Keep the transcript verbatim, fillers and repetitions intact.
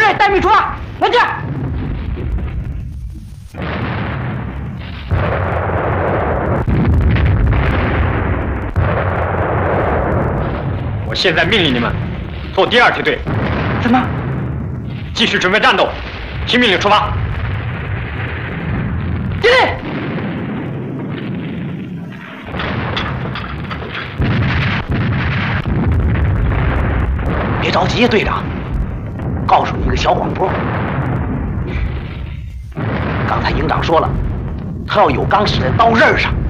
队待命出发，文静。 我现在命令你们做第二梯队。 什么？ 继续准备战斗，听命令出发。 敬礼。别着急呀，队长。告诉你一个小广播。刚才营长说了，他要有钢死在刀刃上。